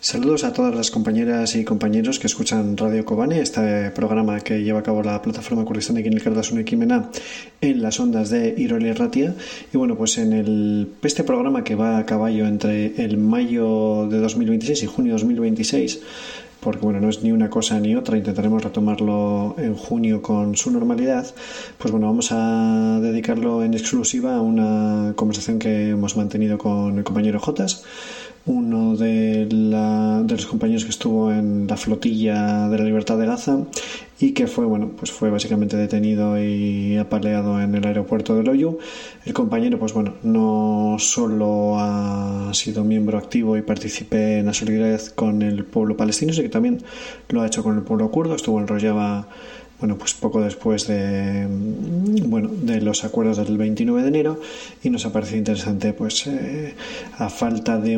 Saludos a todas las compañeras y compañeros que escuchan Radio Kobane, este programa que lleva a cabo la plataforma Kurdistán de Kinilkardasun Ekimena en las ondas de Irol y Ratia. Y bueno, pues este programa que va a caballo entre el mayo de 2026 y junio de 2026, porque bueno, no es ni una cosa ni otra, intentaremos retomarlo en junio con su normalidad, pues bueno, vamos a dedicarlo en exclusiva a una conversación que hemos mantenido con el compañero Jotas, uno de los compañeros que estuvo en la flotilla de la Libertad de Gaza y que fue básicamente detenido y apaleado en el aeropuerto de Loyu. El compañero no solo ha sido miembro activo y partícipe en la solidaridad con el pueblo palestino, sino que también lo ha hecho con el pueblo kurdo. Estuvo en Rojava poco después de los acuerdos del 29 de enero, y nos ha parecido interesante, a falta de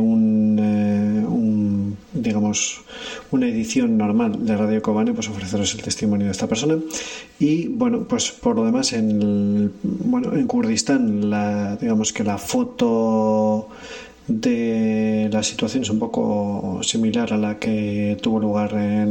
una edición normal de Radio Kobane, ofreceros el testimonio de esta persona. Y por lo demás, en Kurdistán, la foto de la situación es un poco similar a la que tuvo lugar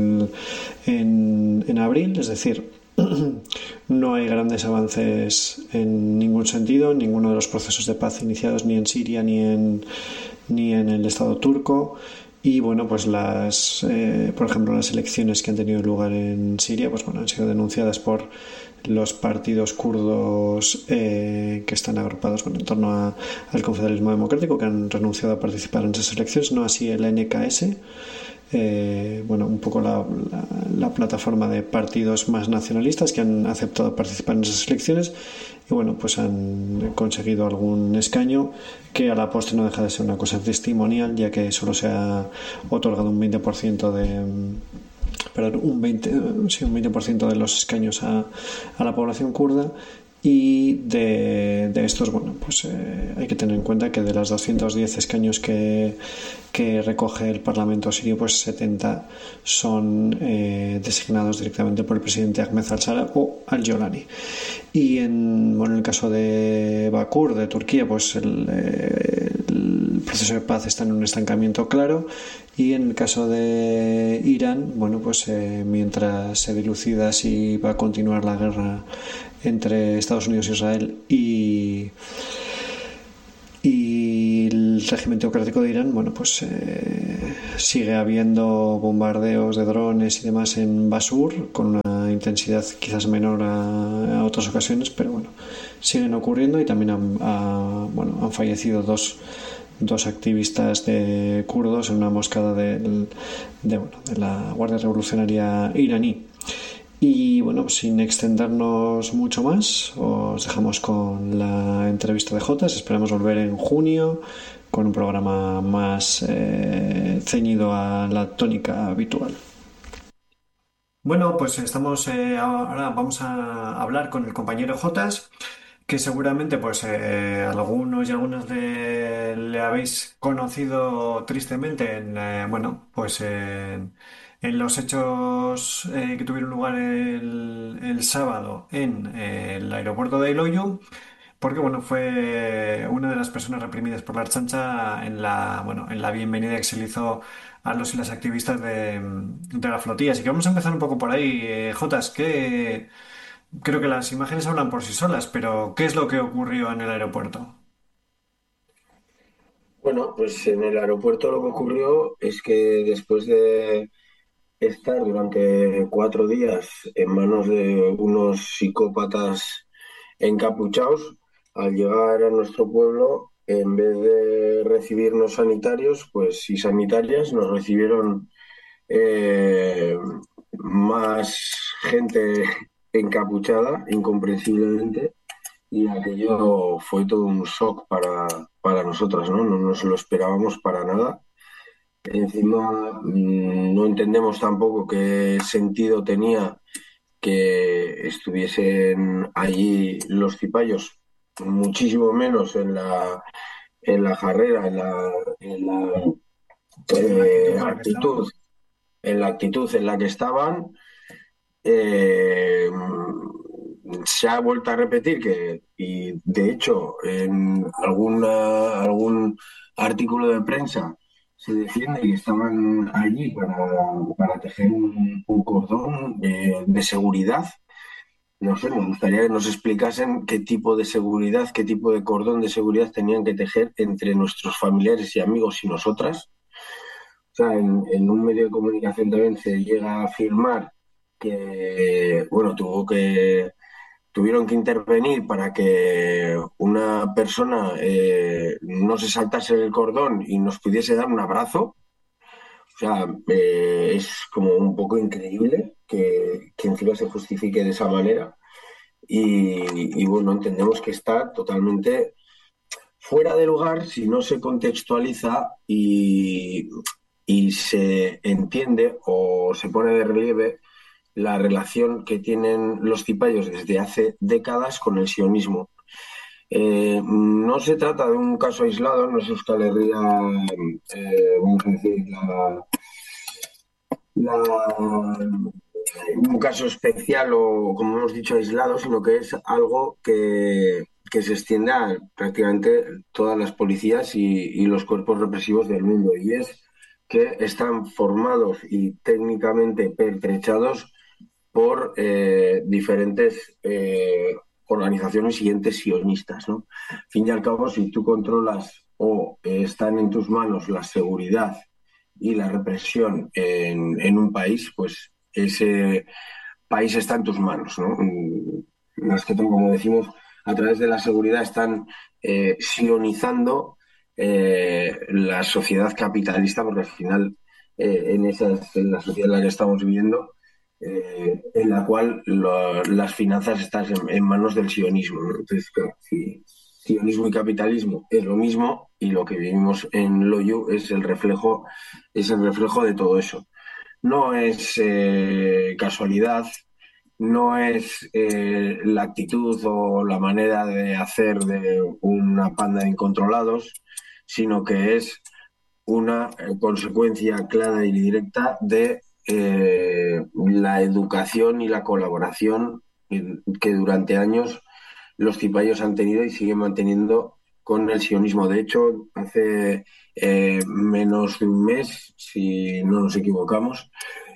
en abril, es decir, no hay grandes avances en ningún sentido, en ninguno de los procesos de paz iniciados ni en Siria ni en el Estado turco. Y por ejemplo, las elecciones que han tenido lugar en Siria han sido denunciadas por los partidos kurdos que están agrupados en torno al confederalismo democrático, que han renunciado a participar en esas elecciones, no así el NKS, un poco la plataforma de partidos más nacionalistas que han aceptado participar en esas elecciones y han conseguido algún escaño que a la postre no deja de ser una cosa testimonial, ya que solo se ha otorgado un 20% un 20% de los escaños a la población kurda. Y de estos, hay que tener en cuenta que de los 210 escaños que recoge el Parlamento sirio, 70 son designados directamente por el presidente Ahmed al-Shara o al-Jolani. Y en el caso de Bakur, de Turquía, el proceso de paz está en un estancamiento claro. Y en el caso de Irán, mientras se dilucida si va a continuar la guerra entre Estados Unidos e Israel y el régimen teocrático de Irán, sigue habiendo bombardeos de drones y demás en Basur, con una intensidad quizás menor a otras ocasiones, pero siguen ocurriendo. Y también han fallecido dos activistas de kurdos en una emboscada de la Guardia Revolucionaria iraní. Y sin extendernos mucho más, os dejamos con la entrevista de Jotas. Esperamos volver en junio con un programa más ceñido a la tónica habitual. Bueno, estamos ahora vamos a hablar con el compañero Jotas, que seguramente algunos y algunas le habéis conocido tristemente en los hechos que tuvieron lugar el sábado en el aeropuerto de Loiu, porque fue una de las personas reprimidas por la Ertzaintza en la bienvenida que se le hizo a los y las activistas de la flotilla. Así que vamos a empezar un poco por ahí. Jotas, creo que las imágenes hablan por sí solas, pero ¿qué es lo que ocurrió en el aeropuerto? Bueno, pues en el aeropuerto lo que ocurrió es que después de estar durante 4 días en manos de unos psicópatas encapuchados, al llegar a nuestro pueblo, en vez de recibirnos sanitarios, y sanitarias, nos recibieron eh, más gente encapuchada, incomprensiblemente, y aquello fue todo un shock para nosotras, ¿no? No nos lo esperábamos para nada. Encima, no entendemos tampoco qué sentido tenía que estuviesen allí los cipayos, muchísimo menos en la jarrera, En la actitud con la que estaban. actitud, en la actitud en la que estaban. Eh, Se ha vuelto a repetir y de hecho, en algún artículo de prensa se defiende que estaban allí para tejer un cordón de seguridad. No sé, me gustaría que nos explicasen qué tipo de seguridad, qué tipo de cordón de seguridad tenían que tejer entre nuestros familiares y amigos y nosotras. O sea, en un medio de comunicación también se llega a afirmar que, bueno, tuvieron que intervenir para que una persona no se saltase el cordón y nos pudiese dar un abrazo. O sea, es como un poco increíble que encima se justifique de esa manera. Y bueno, entendemos que está totalmente fuera de lugar si no se contextualiza y se entiende o se pone de relieve la relación que tienen los cipayos desde hace décadas con el sionismo. No se trata de un caso aislado, no es Euskal Herria, vamos a decir, un caso especial o, como hemos dicho, aislado, sino que es algo que se extiende a prácticamente todas las policías y los cuerpos represivos del mundo. Y es que están formados y técnicamente pertrechados por diferentes organizaciones y entes sionistas, ¿no? Al fin y al cabo, si tú controlas o están en tus manos la seguridad y la represión en un país, pues ese país está en tus manos, ¿no? Más que todo, como decimos, a través de la seguridad están sionizando la sociedad capitalista, porque al final en la sociedad en la que estamos viviendo, en la cual las finanzas están en manos del sionismo, ¿no? Entonces, claro, si sionismo y capitalismo es lo mismo y lo que vivimos en Loyu es el reflejo de todo eso. No es casualidad, no es la actitud o la manera de hacer de una panda de incontrolados, sino que es una consecuencia clara y directa de la educación y la colaboración que durante años los cipayos han tenido y siguen manteniendo con el sionismo. De hecho, hace menos de un mes, si no nos equivocamos,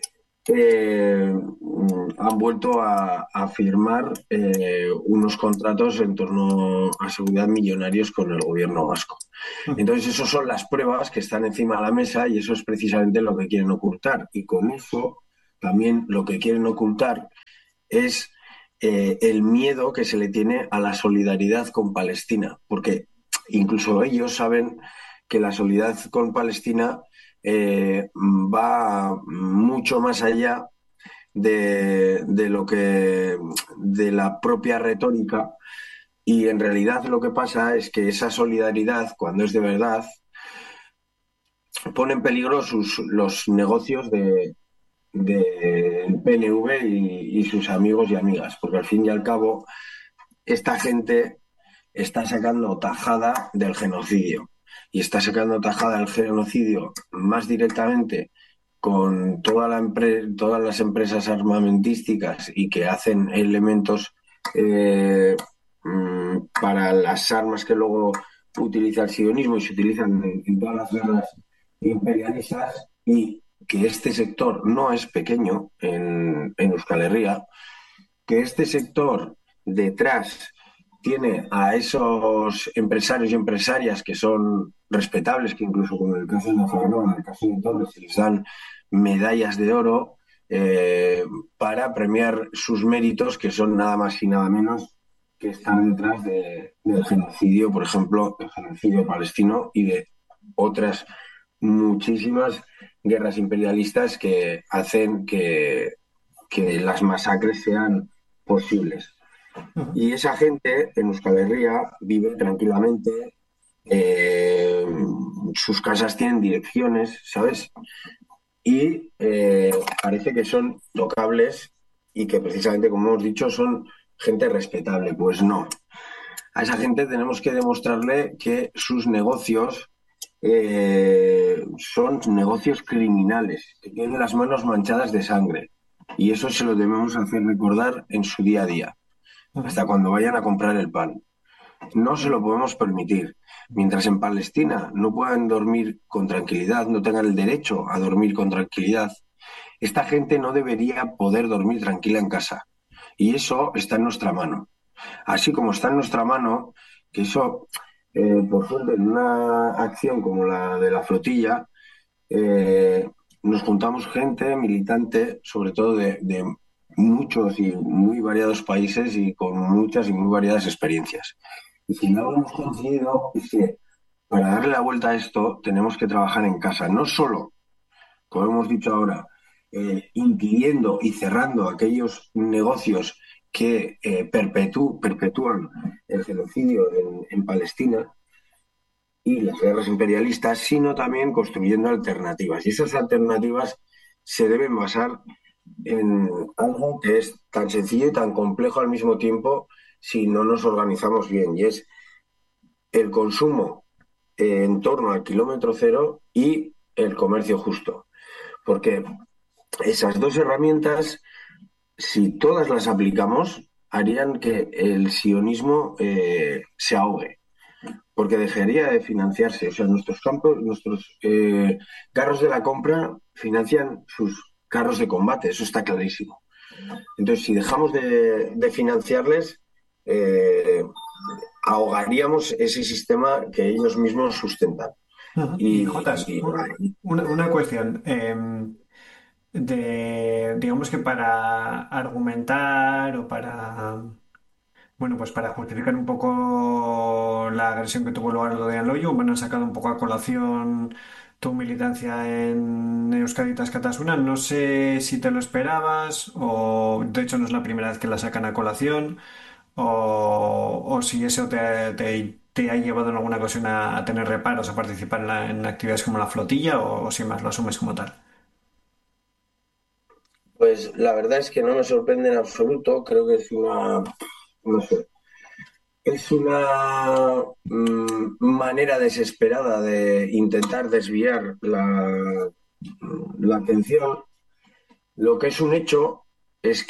han vuelto a firmar unos contratos en torno a seguridad millonarios con el gobierno vasco. Entonces, esas son las pruebas que están encima de la mesa y eso es precisamente lo que quieren ocultar. Y con eso también lo que quieren ocultar es el miedo que se le tiene a la solidaridad con Palestina, porque incluso ellos saben que la solidaridad con Palestina va mucho más allá de lo que de la propia retórica y en realidad lo que pasa es que esa solidaridad, cuando es de verdad, pone en peligro los negocios del PNV y sus amigos y amigas, porque al fin y al cabo esta gente está sacando tajada del genocidio y está sacando tajada del genocidio más directamente con todas las empresas armamentísticas y que hacen elementos eh, para las armas que luego utiliza el sionismo y se utilizan en todas las guerras imperialistas y que este sector no es pequeño en Euskal Herria, que este sector detrás tiene a esos empresarios y empresarias que son respetables, que incluso como en el caso de Nafarroa, en el caso de Torres, se les dan medallas de oro para premiar sus méritos, que son nada más y nada menos que estar detrás del genocidio, por ejemplo, el genocidio palestino y de otras muchísimas guerras imperialistas que hacen que las masacres sean posibles. Y esa gente en Euskal Herria vive tranquilamente, eh, sus casas tienen direcciones, ¿sabes? Y parece que son tocables y que precisamente, como hemos dicho, son gente respetable. Pues no. A esa gente tenemos que demostrarle que sus negocios son negocios criminales, que tienen las manos manchadas de sangre. Y eso se lo debemos hacer recordar en su día a día hasta cuando vayan a comprar el pan. No se lo podemos permitir. Mientras en Palestina no puedan dormir con tranquilidad, no tengan el derecho a dormir con tranquilidad, esta gente no debería poder dormir tranquila en casa. Y eso está en nuestra mano. Así como está en nuestra mano, que eso, por suerte, en una acción como la de la flotilla, eh, nos juntamos gente militante, sobre todo de muchos y muy variados países y con muchas y muy variadas experiencias. Y si no hemos conseguido, es que para darle la vuelta a esto tenemos que trabajar en casa, no solo, como hemos dicho ahora, impidiendo y cerrando aquellos negocios que perpetúan el genocidio en Palestina, y las guerras imperialistas, sino también construyendo alternativas. Y esas alternativas se deben basar en algo que es tan sencillo y tan complejo al mismo tiempo si no nos organizamos bien, y es el consumo en torno al kilómetro cero y el comercio justo. Porque esas dos herramientas, si todas las aplicamos, harían que el sionismo se ahogue, porque dejaría de financiarse. O sea, nuestros campos, nuestros carros de la compra financian sus carros de combate, eso está clarísimo. Entonces, si dejamos de financiarles, eh, ahogaríamos ese sistema que ellos mismos sustentan. Ujú. Y Jotas, Y una cuestión. Digamos que para argumentar o para, bueno, pues para justificar un poco la agresión que tuvo lugar lo de Anloyo, bueno, han sacado un poco a colación tu militancia en Euskadi Tascatasuna. No sé si te lo esperabas o de hecho no es la primera vez que la sacan a colación o si eso te ha llevado en alguna ocasión a tener reparos a participar en actividades como la flotilla o si más lo asumes como tal. pues la verdad es que no me sorprende en absoluto, creo que es no sé, es una manera desesperada de intentar desviar la atención. Lo que es un hecho es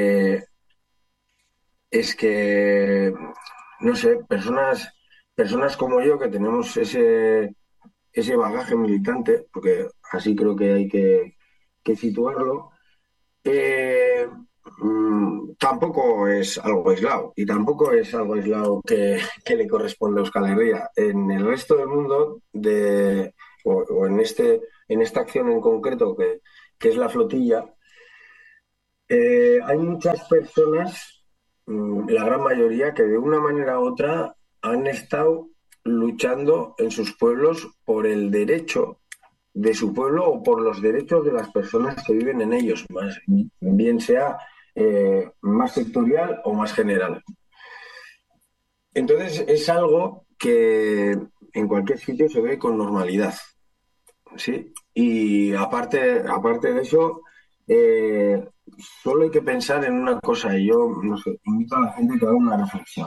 que no sé, personas como yo que tenemos ese bagaje militante, porque así creo que hay que situarlo, eh, tampoco es algo aislado y tampoco es algo aislado que le corresponde a Euskal Herria. En el resto del mundo, o en esta acción en concreto que es la flotilla, hay muchas personas, la gran mayoría, que de una manera u otra han estado luchando en sus pueblos por el derecho de su pueblo o por los derechos de las personas que viven en ellos, más, bien sea más sectorial o más general. Entonces es algo que en cualquier sitio se ve con normalidad, ¿sí? Y aparte de eso, eh, solo hay que pensar en una cosa, y yo no sé, invito a la gente que haga una reflexión.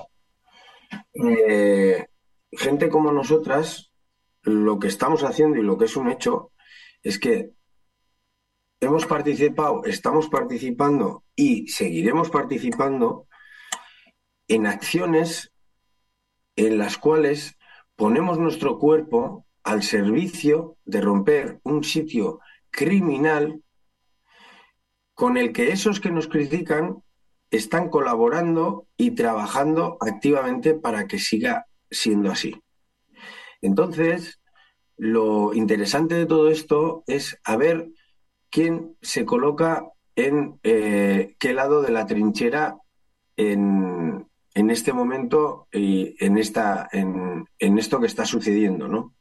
Eh, Gente como nosotras, lo que estamos haciendo y lo que es un hecho es que hemos participado, estamos participando y seguiremos participando en acciones en las cuales ponemos nuestro cuerpo al servicio de romper un sitio criminal con el que esos que nos critican están colaborando y trabajando activamente para que siga siendo así. Entonces, lo interesante de todo esto es a ver quién se coloca en qué lado de la trinchera en este momento y en esto que está sucediendo, ¿no?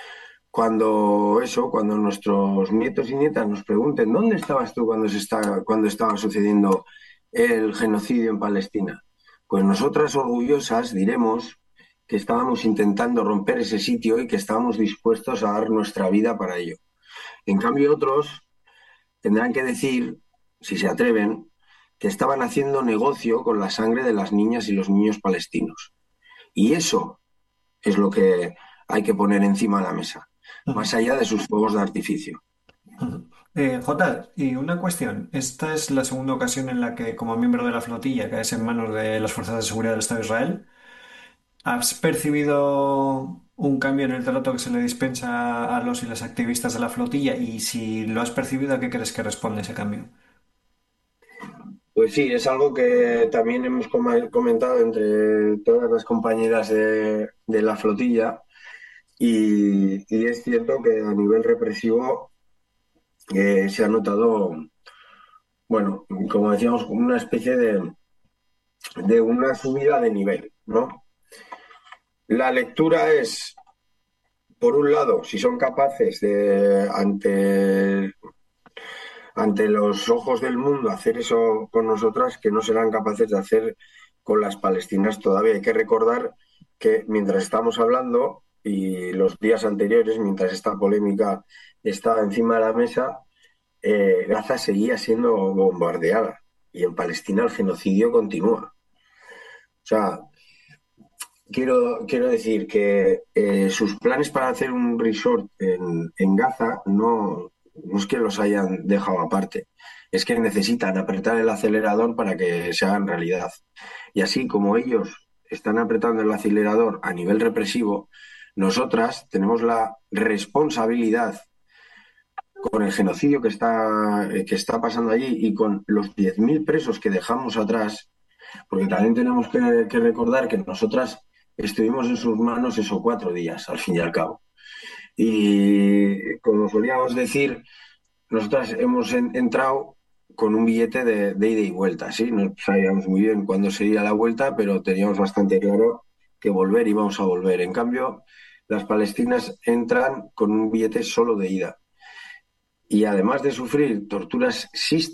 Cuando nuestros nietos y nietas nos pregunten ¿dónde estabas tú cuando estaba sucediendo el genocidio en Palestina? Pues nosotras orgullosas diremos que estábamos intentando romper ese sitio y que estábamos dispuestos a dar nuestra vida para ello. En cambio, otros tendrán que decir, si se atreven, que estaban haciendo negocio con la sangre de las niñas y los niños palestinos. Y eso es lo que hay que poner encima de la mesa, más allá de sus fuegos de artificio. Jota, y una cuestión. Esta es la segunda ocasión en la que, como miembro de la flotilla, caes en manos de las fuerzas de seguridad del Estado de Israel. ¿Has percibido un cambio en el trato que se le dispensa a los y las activistas de la flotilla? Y si lo has percibido, ¿a qué crees que responde ese cambio? Pues sí, es algo que también hemos comentado entre todas las compañeras de la flotilla y es cierto que a nivel represivo se ha notado, bueno, como decíamos, como una especie de una subida de nivel, ¿no? La lectura es, por un lado, si son capaces de, ante los ojos del mundo, hacer eso con nosotras, que no serán capaces de hacer con las palestinas todavía. Hay que recordar que mientras estamos hablando y los días anteriores, mientras esta polémica estaba encima de la mesa, Gaza seguía siendo bombardeada y en Palestina el genocidio continúa. O sea, quiero decir que sus planes para hacer un resort en Gaza no es que los hayan dejado aparte, es que necesitan apretar el acelerador para que se hagan realidad. Y así como ellos están apretando el acelerador a nivel represivo, nosotras tenemos la responsabilidad con el genocidio que está pasando allí y con los 10.000 presos que dejamos atrás, porque también tenemos que recordar que nosotras estuvimos en sus manos esos 4 días, al fin y al cabo. Y como solíamos decir, nosotras hemos entrado con un billete de ida y vuelta, ¿sí? No sabíamos muy bien cuándo sería la vuelta, pero teníamos bastante claro que volver íbamos a volver. En cambio, las palestinas entran con un billete solo de ida. Y además de sufrir torturas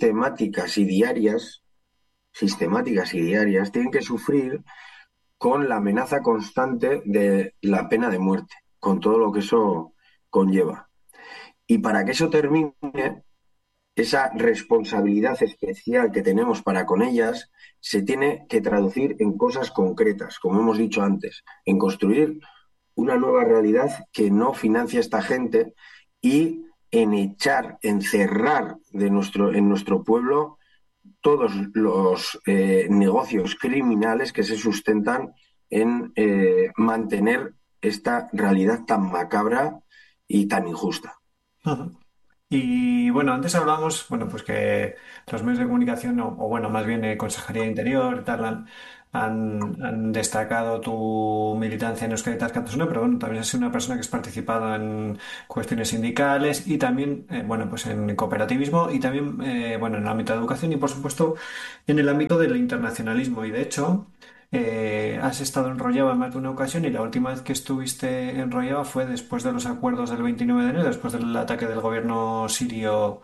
sistemáticas y diarias, tienen que sufrir con la amenaza constante de la pena de muerte, con todo lo que eso conlleva. Y para que eso termine, esa responsabilidad especial que tenemos para con ellas se tiene que traducir en cosas concretas, como hemos dicho antes, en construir una nueva realidad que no financia esta gente y en echar, en cerrar en nuestro pueblo todos los negocios criminales que se sustentan en mantener esta realidad tan macabra y tan injusta. Ujú. Y bueno, antes hablábamos, bueno, pues que los medios de comunicación, o bueno, más bien Consejería de Interior, y tal, han destacado tu militancia en Euskadi Tascatasuna, pero bueno, también has sido una persona que has participado en cuestiones sindicales y también, bueno, pues en cooperativismo y también, bueno, en el ámbito de educación y por supuesto en el ámbito del internacionalismo. Y de hecho, has estado en Rojava en más de una ocasión y la última vez que estuviste en Rojava fue después de los acuerdos del 29 de enero, después del ataque del gobierno sirio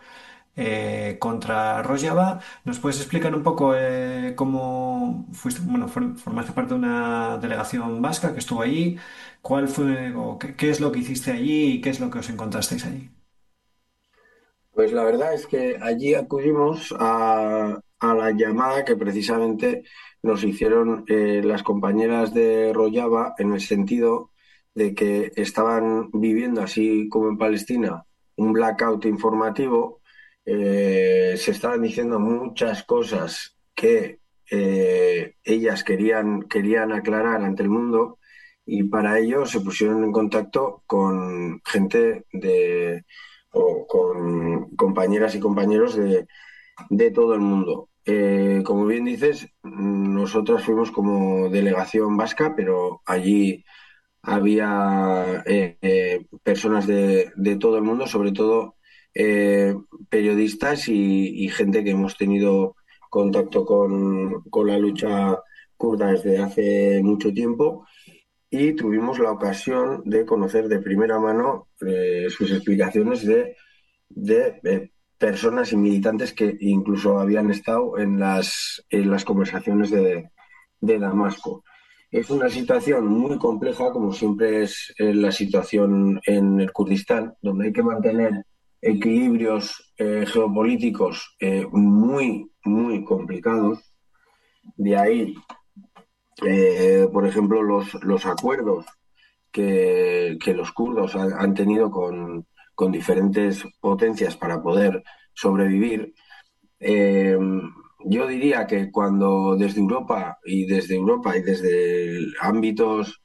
contra Rojava. ¿Nos puedes explicar un poco cómo fuiste, bueno, formaste parte de una delegación vasca que estuvo allí? ¿Cuál fue o qué es lo que hiciste allí y qué es lo que os encontrasteis allí? Pues la verdad es que allí acudimos a la llamada que precisamente nos hicieron las compañeras de Rojava en el sentido de que estaban viviendo, así como en Palestina, un blackout informativo. Se estaban diciendo muchas cosas que ellas querían aclarar ante el mundo y para ello se pusieron en contacto con gente o con compañeras y compañeros de todo el mundo. Como bien dices, nosotros fuimos como delegación vasca, pero allí había personas de todo el mundo, sobre todo eh, periodistas y gente que hemos tenido contacto con la lucha kurda desde hace mucho tiempo y tuvimos la ocasión de conocer de primera mano sus explicaciones de personas y militantes que incluso habían estado en las conversaciones de Damasco. Es una situación muy compleja, como siempre es la situación en el Kurdistán, donde hay que mantener equilibrios geopolíticos muy complicados. De ahí, por ejemplo, los acuerdos que los kurdos han tenido con diferentes potencias para poder sobrevivir. Eh, yo diría que cuando desde Europa y desde ámbitos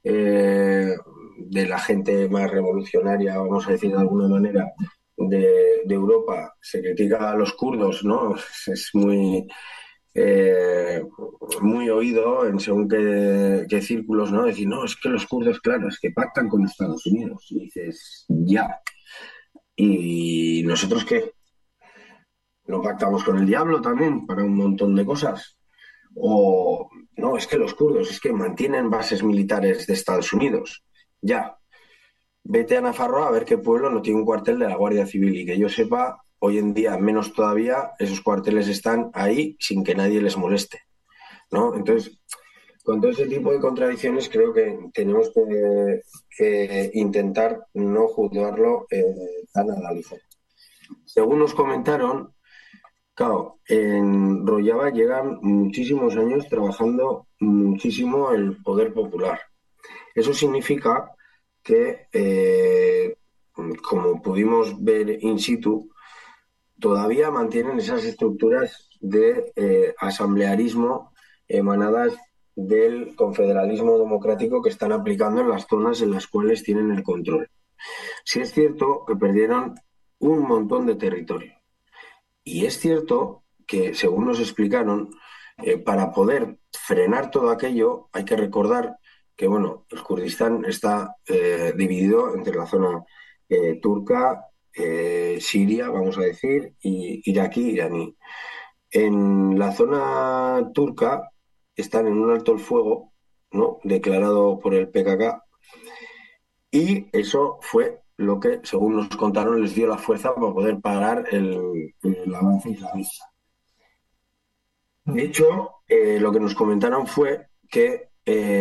de la gente más revolucionaria, vamos a decir de alguna manera, de Europa, se critica a los kurdos, ¿no? Es eh, muy oído en según qué círculos, ¿no? Decir, no, es que los kurdos, claro, es que pactan con Estados Unidos. Y dices, ya. ¿Y nosotros qué? ¿No pactamos con el diablo también para un montón de cosas? O no, es que los kurdos es que mantienen bases militares de Estados Unidos. Ya, vete a Nafarroa a ver qué pueblo no tiene un cuartel de la Guardia Civil y que yo sepa, hoy en día, menos todavía, esos cuarteles están ahí sin que nadie les moleste, ¿no? Entonces, con todo ese tipo de contradicciones creo que tenemos que intentar no juzgarlo tan a la ligera. Según nos comentaron, claro, en Rojava llegan muchísimos años trabajando muchísimo el poder popular. Eso significa que, como pudimos ver in situ, todavía mantienen esas estructuras de asamblearismo emanadas del confederalismo democrático que están aplicando en las zonas en las cuales tienen el control. Sí es cierto que perdieron un montón de territorio. Y es cierto que, según nos explicaron, para poder frenar todo aquello hay que recordar que, bueno, el Kurdistán está dividido entre la zona turca, siria, vamos a decir, y iraquí, iraní. En la zona turca están en un alto el fuego, ¿no? Declarado por el PKK, y eso fue lo que, según nos contaron, les dio la fuerza para poder parar el avance islamista. De hecho, lo que nos comentaron fue que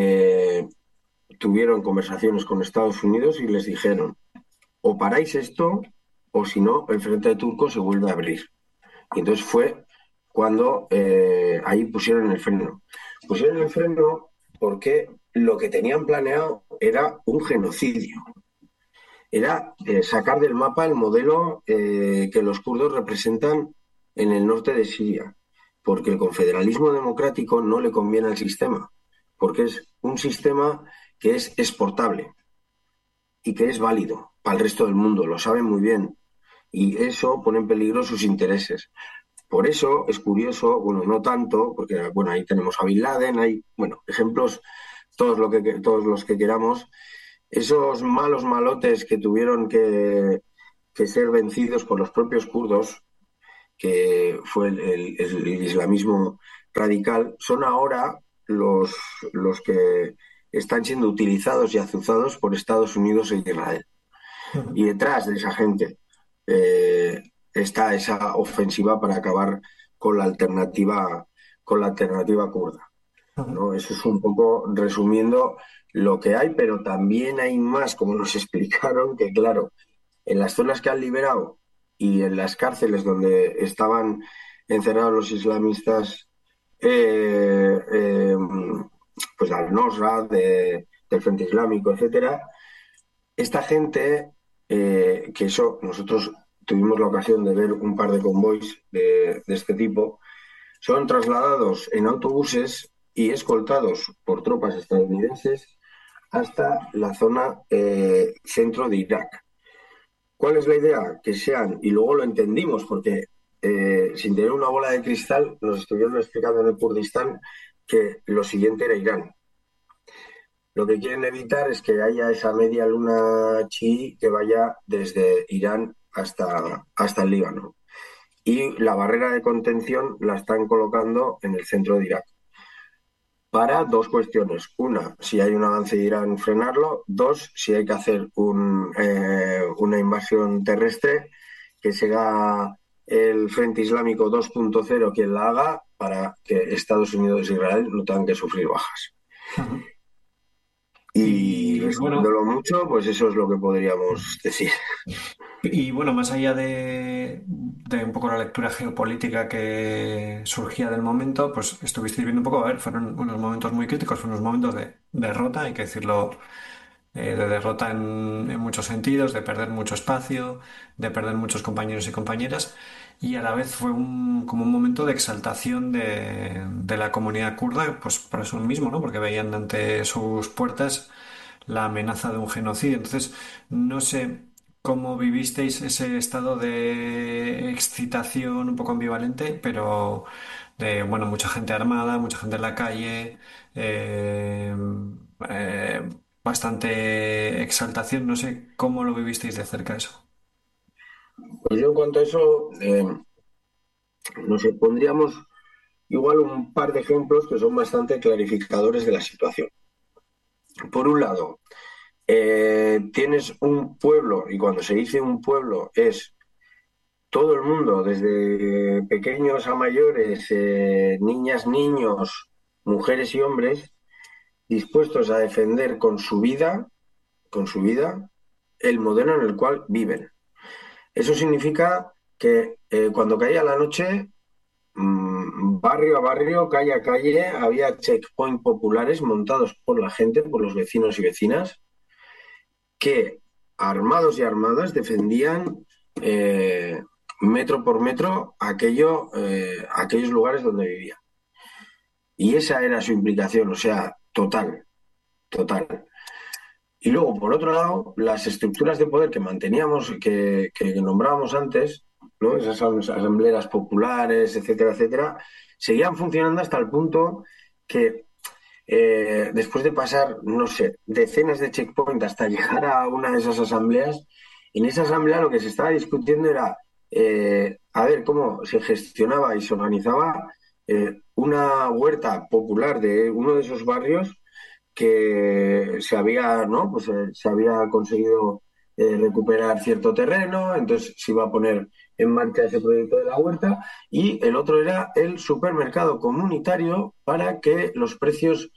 tuvieron conversaciones con Estados Unidos y les dijeron, o paráis esto, o si no, el frente de turco se vuelve a abrir. Y entonces fue cuando ahí pusieron el freno. Pusieron el freno porque lo que tenían planeado era un genocidio. Era sacar del mapa el modelo que los kurdos representan en el norte de Siria, porque el confederalismo democrático no le conviene al sistema, porque es un sistema que es exportable y que es válido para el resto del mundo, lo saben muy bien, y eso pone en peligro sus intereses. Por eso es curioso, bueno, no tanto, porque bueno, ahí tenemos a Bin Laden, hay, bueno, ejemplos todos los que queramos, esos malos malotes que tuvieron que ser vencidos por los propios kurdos, que fue el islamismo radical, son ahora los que están siendo utilizados y azuzados por Estados Unidos e Israel. Y detrás de esa gente está esa ofensiva para acabar con con la alternativa kurda, ¿no? Eso es un poco resumiendo lo que hay, pero también hay más, como nos explicaron, que claro, en las zonas que han liberado y en las cárceles donde estaban encerrados los islamistas, eh, eh, pues al-Nusra, del Frente Islámico, etcétera, esta gente, que eso nosotros tuvimos la ocasión de ver un par de convoys de este tipo, son trasladados en autobuses y escoltados por tropas estadounidenses hasta la zona centro de Irak. ¿Cuál es la idea? Que sean, y luego lo entendimos porque sin tener una bola de cristal nos estuvieron explicando en el Kurdistán que lo siguiente era Irán. Lo que quieren evitar es que haya esa media luna chií que vaya desde Irán hasta el Líbano. Y la barrera de contención la están colocando en el centro de Irak para dos cuestiones. Una, si hay un avance de Irán, frenarlo. Dos, si hay que hacer una invasión terrestre, que sea el Frente Islámico 2.0 quien la haga para que Estados Unidos e Israel no tengan que sufrir bajas. Y Y bueno, resumiéndolo mucho, pues eso es lo que podríamos decir. y bueno, más allá de un poco la lectura geopolítica que surgía del momento, pues estuvisteis viendo un poco, a ver, fueron unos momentos muy críticos, fueron unos momentos de derrota, hay que decirlo, de derrota en muchos sentidos, de perder mucho espacio, de perder muchos compañeros y compañeras, y a la vez fue como un momento de exaltación de la comunidad kurda, pues por eso mismo, ¿no? Porque veían ante sus puertas la amenaza de un genocidio. Entonces, no sé cómo vivisteis ese estado de excitación un poco ambivalente, pero de, bueno, mucha gente armada, mucha gente en la calle, eh, eh, bastante exaltación. No sé cómo lo vivisteis de cerca eso. Pues yo en cuanto a eso, nos pondríamos igual un par de ejemplos que son bastante clarificadores de la situación. Por un lado, tienes un pueblo, y cuando se dice un pueblo es todo el mundo, desde pequeños a mayores, niñas, niños, mujeres y hombres, dispuestos a defender con su vida, el modelo en el cual viven. Eso significa que cuando caía la noche, barrio a barrio, calle a calle, había checkpoint populares montados por la gente, por los vecinos y vecinas, que armados y armadas defendían metro por metro aquellos lugares donde vivían. Y esa era su implicación, o sea, total, total. Y luego, por otro lado, las estructuras de poder que manteníamos, que nombrábamos antes, ¿no? Esas asambleas populares, etcétera, etcétera, seguían funcionando hasta el punto que después de pasar, no sé, decenas de checkpoints hasta llegar a una de esas asambleas, en esa asamblea lo que se estaba discutiendo era a ver cómo se gestionaba y se organizaba una huerta popular de uno de esos barrios que se había, ¿no? Pues, se había conseguido recuperar cierto terreno, entonces se iba a poner en marcha ese proyecto de la huerta, y el otro era el supermercado comunitario para que los precios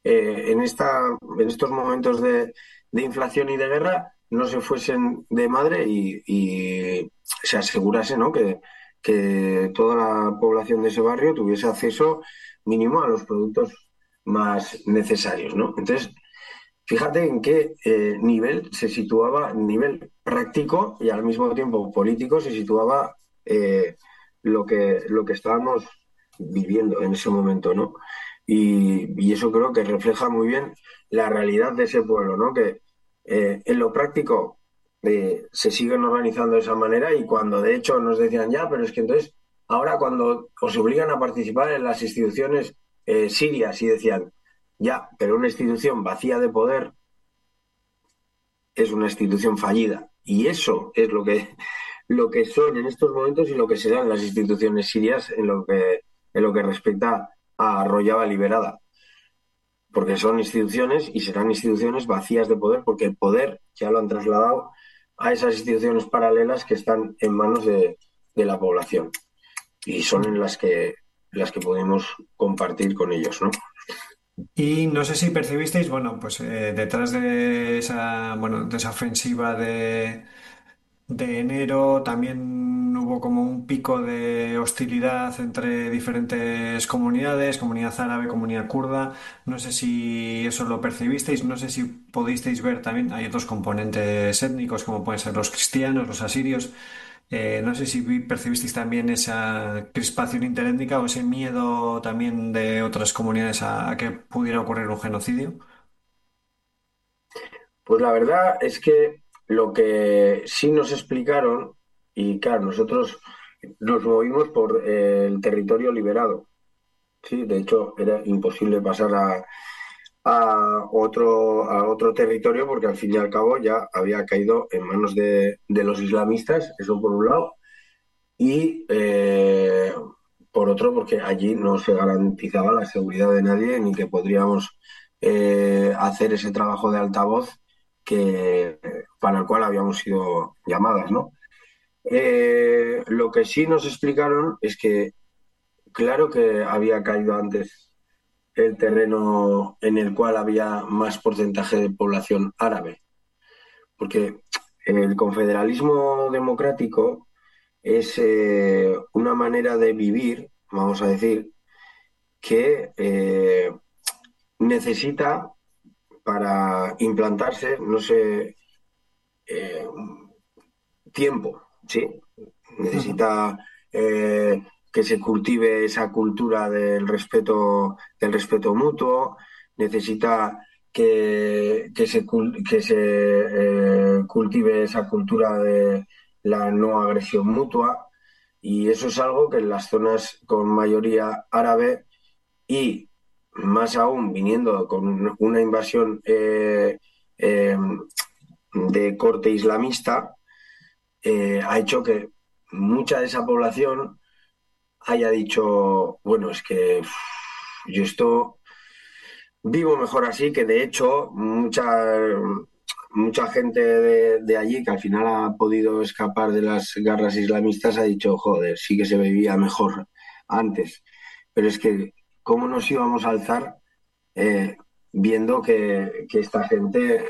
en estos momentos de inflación y de guerra no se fuesen de madre y se asegurase, ¿no? Que toda la población de ese barrio tuviese acceso mínimo a los productos más necesarios, ¿no? Entonces, fíjate en qué nivel se situaba, nivel práctico y al mismo tiempo político, se situaba lo que estábamos viviendo en ese momento, ¿no? Y eso creo que refleja muy bien la realidad de ese pueblo, ¿no? Que en lo práctico se siguen organizando de esa manera, y cuando de hecho nos decían ya, pero es que entonces, ahora cuando os obligan a participar en las instituciones sirias, y decían, ya, pero una institución vacía de poder es una institución fallida. Y eso es lo que son en estos momentos y lo que serán las instituciones sirias en lo que respecta a Rojava liberada. Porque son instituciones y serán instituciones vacías de poder, porque el poder ya lo han trasladado a esas instituciones paralelas que están en manos de la población. Y son en las que podemos compartir con ellos, ¿no? Y no sé si percibisteis, bueno, pues detrás de esa, bueno, de esa ofensiva de enero también hubo como un pico de hostilidad entre diferentes comunidades, comunidad árabe, comunidad kurda. No sé si eso lo percibisteis, no sé si pudisteis ver también, hay otros componentes étnicos como pueden ser los cristianos, los asirios. No sé si percibisteis también esa crispación interétnica o ese miedo también de otras comunidades a que pudiera ocurrir un genocidio. Pues la verdad es que lo que sí nos explicaron, y claro, nosotros nos movimos por el territorio liberado. Sí, de hecho era imposible pasar a otro territorio, porque al fin y al cabo ya había caído en manos de los islamistas, eso por un lado, y por otro porque allí no se garantizaba la seguridad de nadie, ni que podríamos hacer ese trabajo de altavoz para el cual habíamos sido llamadas, ¿no? Lo que sí nos explicaron es que, claro que había caído antes el terreno en el cual había más porcentaje de población árabe, porque el confederalismo democrático es una manera de vivir, vamos a decir, que necesita para implantarse, no sé, eh, tiempo, ¿sí? Ujú. Necesita que se cultive esa cultura del respeto mutuo, necesita que se cultive esa cultura de la no agresión mutua, y eso es algo que en las zonas con mayoría árabe, y más aún viniendo con una invasión eh, de corte islamista, ha hecho que mucha de esa población haya dicho, bueno, es que yo esto vivo mejor así, que de hecho mucha gente de allí que al final ha podido escapar de las garras islamistas ha dicho, joder, sí que se vivía mejor antes. Pero es que, ¿cómo nos íbamos a alzar eh, viendo que esta gente,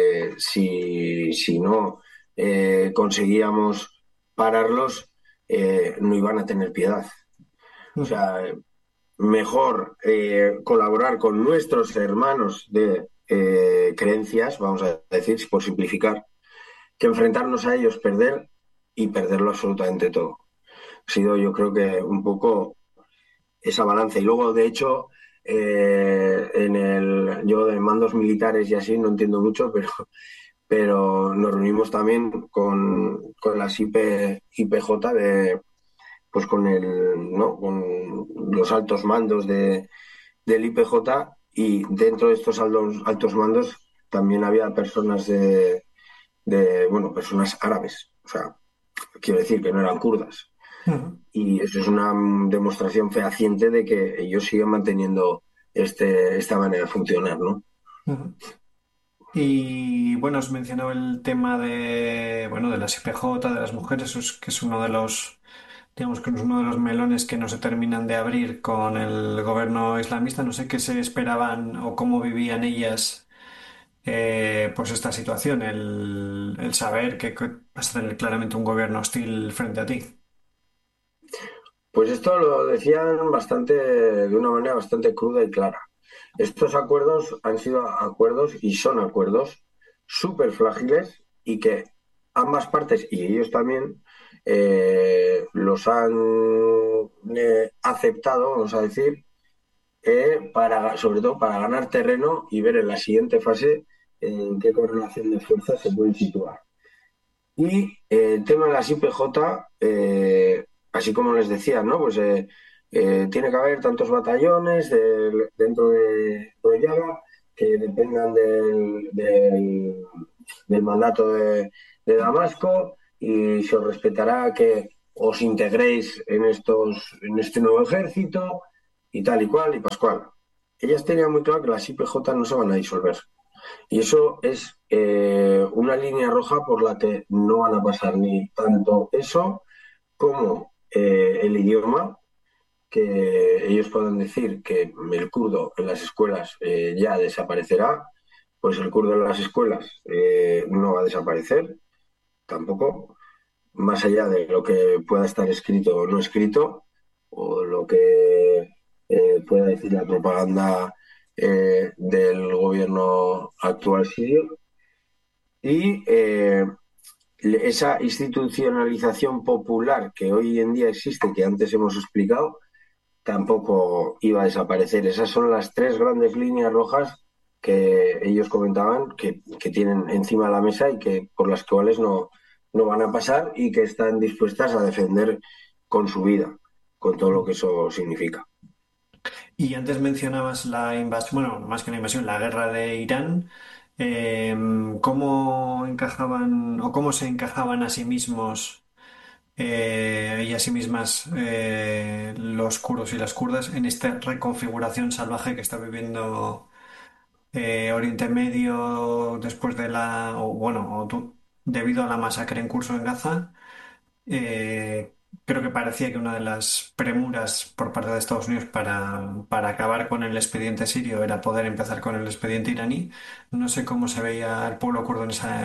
si no conseguíamos pararlos, no iban a tener piedad? O sea, mejor colaborar con nuestros hermanos de creencias, vamos a decir, por simplificar, que enfrentarnos a ellos, perder y perderlo absolutamente todo. Ha sido, yo creo que un poco esa balanza. Y luego, de hecho, yo de mandos militares y así no entiendo mucho, pero nos reunimos también con las IPJ pues con ¿no? Con los altos mandos del IPJ, y dentro de estos altos mandos también había personas bueno, personas árabes, o sea, quiero decir que no eran kurdas. Ujú, Y eso es una demostración fehaciente de que ellos siguen manteniendo esta manera de funcionar, ¿no? ujú. Y bueno, has mencionado el tema de, bueno, de las IPJ, de las mujeres, que es uno de los, digamos que es uno de los melones que no se terminan de abrir con el gobierno islamista. No sé qué se esperaban o cómo vivían ellas, pues esta situación, el saber que vas a tener claramente un gobierno hostil frente a ti. Pues esto lo decían de una manera bastante cruda y clara. Estos acuerdos han sido acuerdos y son acuerdos súper frágiles, y que ambas partes, y ellos también, los han aceptado, vamos a decir, sobre todo para ganar terreno y ver en la siguiente fase en qué correlación de fuerzas se pueden situar. Y el tema de las IPJ, así como les decía, ¿no? Pues tiene que haber tantos batallones dentro de Rojava que dependan del mandato de Damasco, y se os respetará que os integréis en este nuevo ejército y tal y cual y pascual. Ellas tenían muy claro que las IPJ no se van a disolver. Y eso es una línea roja por la que no van a pasar, ni tanto eso como el idioma, que ellos puedan decir que el kurdo en las escuelas ya desaparecerá. Pues el kurdo en las escuelas no va a desaparecer tampoco, más allá de lo que pueda estar escrito o no escrito, o lo que pueda decir la propaganda del gobierno actual sirio. Y esa institucionalización popular que hoy en día existe, que antes hemos explicado, tampoco iba a desaparecer. Esas son las tres grandes líneas rojas que ellos comentaban que tienen encima de la mesa, y que por las cuales no van a pasar, y que están dispuestas a defender con su vida, con todo lo que eso significa. Y antes mencionabas la invasión, bueno, más que la invasión, la guerra de Irán. ¿Cómo encajaban o cómo se encajaban a sí mismos y a sí mismas los kurdos y las kurdas en esta reconfiguración salvaje que está viviendo Oriente Medio después de o bueno, debido a la masacre en curso en Gaza? Eh, Creo que parecía que una de las premuras por parte de Estados Unidos para acabar con el expediente sirio era poder empezar con el expediente iraní. No sé cómo se veía el pueblo kurdo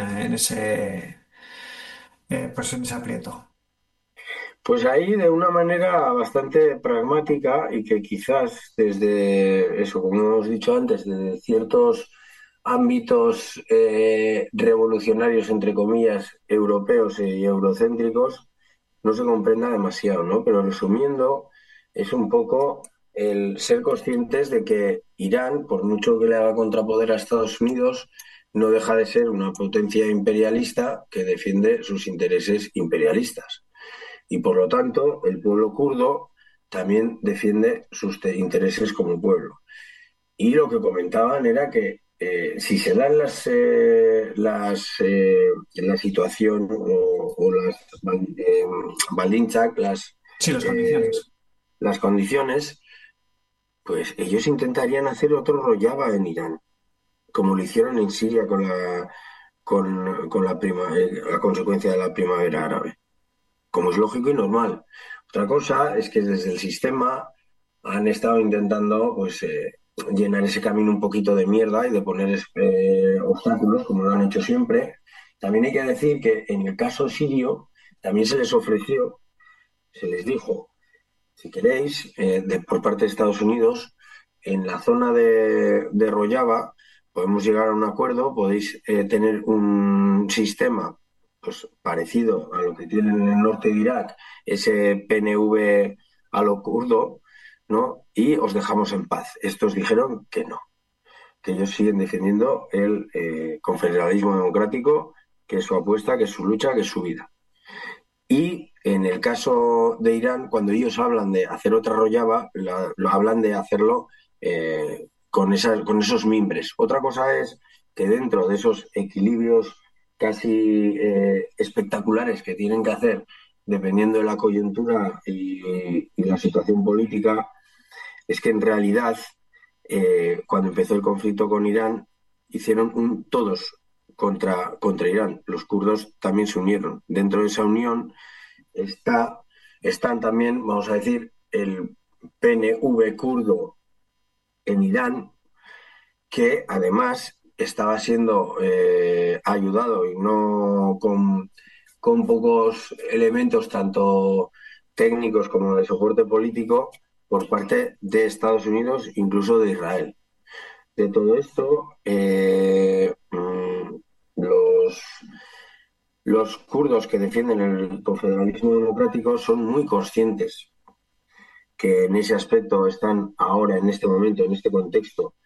pues en ese aprieto. Pues ahí, de una manera bastante pragmática, y que quizás desde eso, como hemos dicho antes, desde ciertos ámbitos revolucionarios, entre comillas, europeos y eurocéntricos, no se comprenda demasiado, ¿no? Pero resumiendo, es un poco el ser conscientes de que Irán, por mucho que le haga contrapoder a Estados Unidos, no deja de ser una potencia imperialista que defiende sus intereses imperialistas. Y por lo tanto, el pueblo kurdo también defiende sus intereses como pueblo. Y lo que comentaban era que si se dan la situación o las Balinchak, Sí, las eh, condiciones. las condiciones, pues ellos intentarían hacer otro Rojava en Irán, como lo hicieron en Siria con la consecuencia de la primavera árabe, como es lógico y normal. Otra cosa es que desde el sistema han estado intentando pues llenar ese camino un poquito de mierda y de poner obstáculos, como lo han hecho siempre. También hay que decir que en el caso sirio también se les ofreció, se les dijo, si queréis, por parte de Estados Unidos, en la zona de Rojava podemos llegar a un acuerdo, podéis tener un sistema pues, parecido a lo que tienen en el norte de Irak, ese PNV a lo kurdo, ¿no? Y os dejamos en paz. Estos dijeron que no, que ellos siguen defendiendo el confederalismo democrático, que es su apuesta, que es su lucha, que es su vida. Y en el caso de Irán, cuando ellos hablan de hacer otra Rojava, lo hablan de hacerlo con esos mimbres. Otra cosa es que dentro de esos equilibrios casi espectaculares que tienen que hacer, dependiendo de la coyuntura y la situación política, es que en realidad, cuando empezó el conflicto con Irán, hicieron todos contra Irán. Los kurdos también se unieron. Dentro de esa unión está, están también, vamos a decir, el PNV kurdo en Irán, que además estaba siendo ayudado y no con pocos elementos, tanto técnicos como de soporte político, por parte de Estados Unidos, incluso de Israel. De todo esto, los, los kurdos que defienden el confederalismo democrático son muy conscientes que en ese aspecto están ahora, en este momento, en este contexto,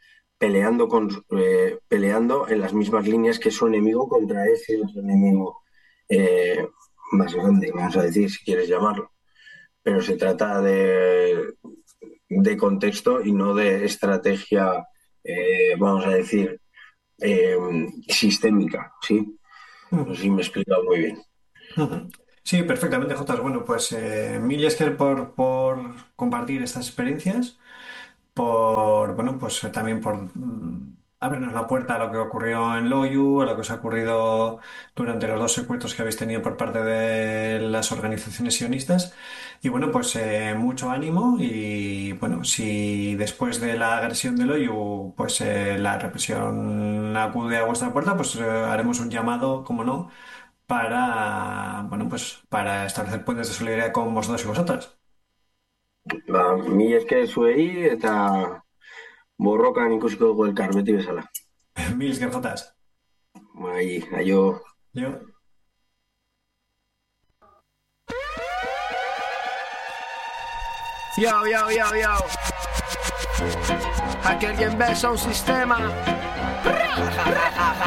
peleando en las mismas líneas que su enemigo contra ese otro enemigo eh, más grande, vamos a decir, si quieres llamarlo. Pero se trata de contexto y no de estrategia, vamos a decir, eh, sistémica, ¿sí? No sé si me he explicado muy bien. Ujú. Sí, perfectamente, Jotas. Bueno, pues mil gracias por compartir estas experiencias, por, bueno, pues también por abrirnos la puerta a lo que ocurrió en Loyu, a lo que os ha ocurrido durante los dos secuestros que habéis tenido por parte de las organizaciones sionistas. Y bueno, pues mucho ánimo y bueno, si después de la agresión de Loyu, pues la represión acude a vuestra puerta, pues haremos un llamado, como no, para, bueno, pues para establecer puentes de solidaridad con vosotros y vosotras. Ba, mi esker zuei eta borrokan ikusiko dugu elkar beti bezala. Mil gracias. Bai, aio. Yo. Yo, yo, yo, yo. A que alguien besa un sistema.